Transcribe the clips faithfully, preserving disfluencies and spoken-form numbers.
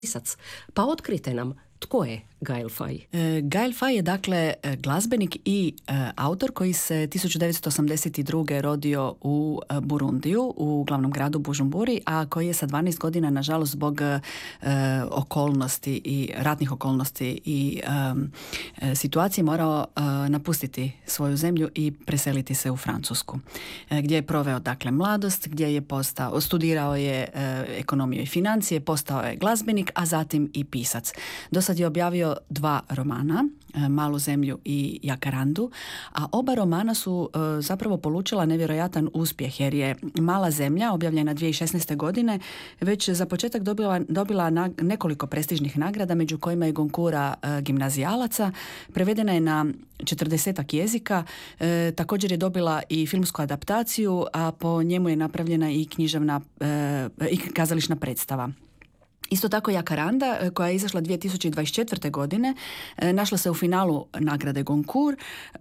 pisac. Pa otkrite nam tko je Gaël Faye. E, Gaël Faye je dakle glazbenik i e, autor koji se tisuću devetsto osamdeset druge rodio u e, Burundiju, u glavnom gradu Bujumburi, a koji je sa dvanaest godina, nažalost, zbog e, okolnosti i ratnih okolnosti i e, situacije morao e, napustiti svoju zemlju i preseliti se u Francusku, e, gdje je proveo dakle mladost, gdje je postao, studirao je e, ekonomiju i financije, postao je glazbenik, a zatim i pisac. Do sad je objavio dva romana, Malu zemlju i Jakarandu, a oba romana su e, zapravo polučila nevjerojatan uspjeh, jer je Mala zemlja, objavljena dvije tisuće šesnaeste. godine, već za početak dobila, dobila na, nekoliko prestižnih nagrada, među kojima je Gonkura e, gimnazijalaca, prevedena je na četrdesetak jezika, e, također je dobila i filmsku adaptaciju, a po njemu je napravljena i književna e, i kazališna predstava. Isto tako Jakaranda, koja je izašla dvije tisuće dvadeset četvrte. godine, našla se u finalu nagrade Goncourt,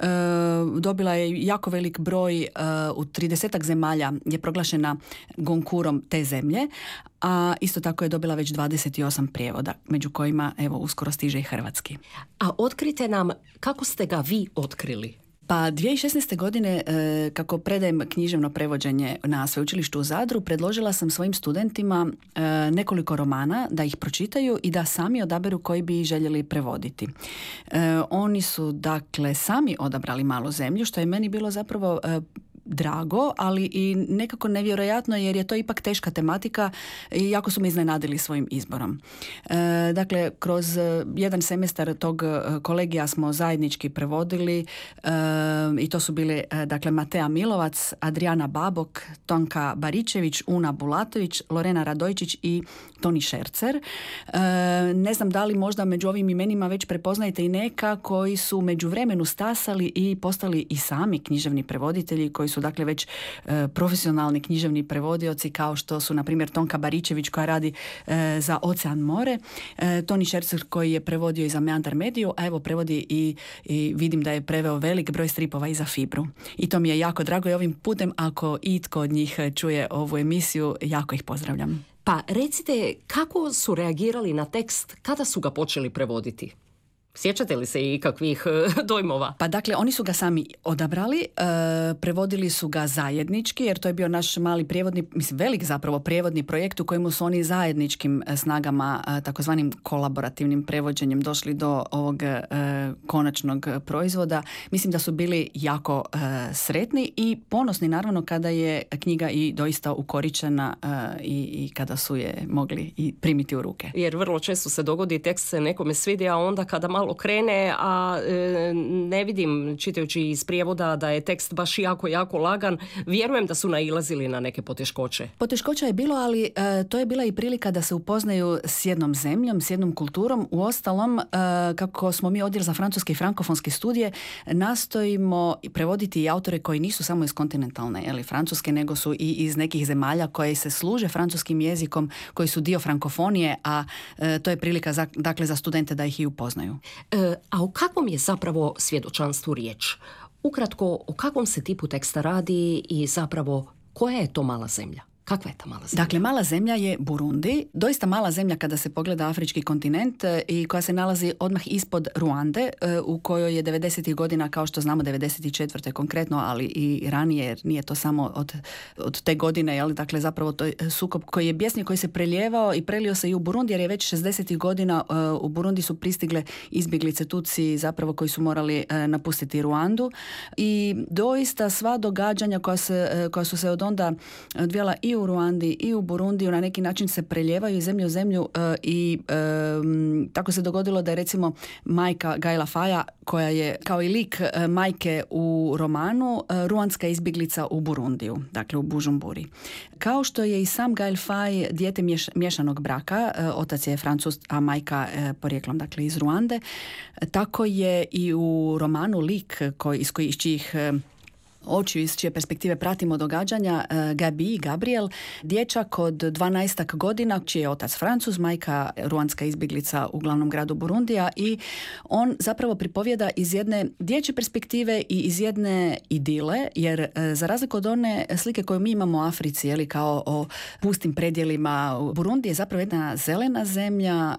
dobila je jako velik broj, u tridesetak zemalja je proglašena Goncourom te zemlje, a isto tako je dobila već dvadeset osam prijevoda, među kojima evo uskoro stiže i hrvatski. A otkrite nam kako ste ga vi otkrili? Pa dvije tisuće šesnaeste. godine, e, kako predajem književno prevođenje na sveučilištu u Zadru, predložila sam svojim studentima e, nekoliko romana da ih pročitaju i da sami odaberu koji bi željeli prevoditi. E, oni su dakle sami odabrali Malu zemlju, što je meni bilo zapravo e, drago, ali i nekako nevjerojatno, jer je to ipak teška tematika i jako su me iznenadili svojim izborom. E, dakle, kroz jedan semestar tog kolegija smo zajednički prevodili e, i to su bili e, dakle Matea Milovac, Adriana Babok, Tonka Baričević, Una Bulatović, Lorena Radojčić i Toni Šercer. E, ne znam da li možda među ovim imenima već prepoznajete i neka koji su međuvremenu stasali i postali i sami književni prevoditelji, koji su dakle već e, profesionalni književni prevodioci, kao što su na primjer Tonka Baričević, koja radi e, za Ocean more, e, Toni Šercer koji je prevodio i za Meandar mediju, a evo prevodi i, i vidim da je preveo velik broj stripova i za Fibru. I to mi je jako drago i ovim putem, ako itko od njih čuje ovu emisiju, jako ih pozdravljam. Pa recite, kako su reagirali na tekst kada su ga počeli prevoditi? Sjećate li se i kakvih dojmova? Pa dakle, oni su ga sami odabrali, e, prevodili su ga zajednički, jer to je bio naš mali prijevodni, mislim velik zapravo prijevodni projekt u kojemu su oni zajedničkim snagama, e, takozvanim kolaborativnim prevođenjem došli do ovog e, konačnog proizvoda. Mislim da su bili jako e, sretni i ponosni, naravno, kada je knjiga i doista ukoričena e, i, i kada su je mogli i primiti u ruke. Jer vrlo često se dogodi, tekst se nekome svidi, a onda kada malo krene, a e, ne vidim, čitajući iz prijevoda, da je tekst baš jako, jako lagan. Vjerujem da su nailazili na neke poteškoće. Poteškoća je bilo, ali e, to je bila i prilika da se upoznaju s jednom zemljom, s jednom kulturom. Uostalom, e, kako smo mi odjel za francuske i frankofonske studije, nastojimo prevoditi i autore koji nisu samo iz kontinentalne ili francuske, nego su i iz nekih zemalja koje se služe francuskim jezikom, koji su dio frankofonije, a e, to je prilika za, dakle, za studente da ih i upoznaju. E, a o kakvom je zapravo svjedočanstvu riječ? Ukratko, o kakvom se tipu teksta radi i zapravo koja je to Mala zemlja? Kakva je ta Mala zemlja? Dakle, Mala zemlja je Burundi, doista mala zemlja kada se pogleda afrički kontinent i koja se nalazi odmah ispod Ruande, u kojoj je devedesetih godina, kao što znamo, devedeset četvrte konkretno, ali i ranije, jer nije to samo od, od te godine, jel? Dakle, zapravo to je sukob koji je bijesni, koji se preljevao i prelio se i u Burundi, jer je već šezdesetih godina u Burundi su pristigle izbjeglice Tutsi, zapravo koji su morali napustiti Ruandu, i doista sva događanja koja, se, koja su se od onda odvijala i u Ruandi i u Burundiju na neki način se preljevaju iz zemlje u zemlju e, i e, tako se dogodilo da je recimo majka Gaëla Faya, koja je kao i lik e, majke u romanu, e, ruandska izbjeglica u Burundiju, dakle u Bujumburi. Kao što je i sam Gaël Faye dijete miješ, miješanog braka, e, otac je Francuz, a majka e, porijeklom dakle iz Ruande, e, tako je i u romanu lik koji, iz, koji, iz čijih e, očiju iz čije perspektive pratimo događanja, Gabi, Gabriel, dječak od dvanaestak godina, čiji je otac Francuz, majka ruandska izbjeglica u glavnom gradu Burundija, i on zapravo pripovjeda iz jedne dječje perspektive i iz jedne idile, jer za razliku od one slike koju mi imamo u Africi, jeli, kao o pustim predjelima, Burundi je zapravo jedna zelena zemlja,